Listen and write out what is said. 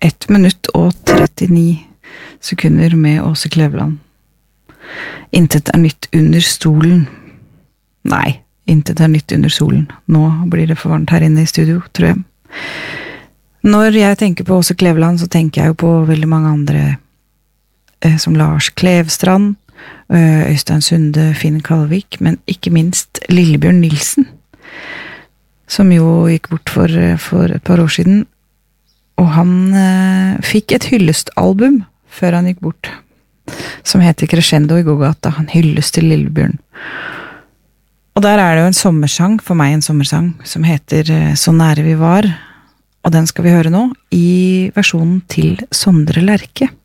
1 minutt og 39 sekunder med Åse Kleveland. Intet nytt under stolen. Nei, intet nytt under solen. Nå blir det for varmt her inne i studio, tror jeg. Når jeg tenker på Åse Kleveland, så tenker jeg jo på veldig mange andre, som Lars Klevstrand, Øystein Sunde, Finn Kalvik, men ikke minst Lillebjørn Nilsen, som jo gikk bort for et par år siden, og han fikk et hyllestalbum før han gikk bort, som heter Crescendo i Gågata, han hylles til Lillebjørn. Og der det jo en sommersang, for meg en sommersang, som heter Så nære vi var, og den skal vi høre nå, i versjonen til Sondre Lerche.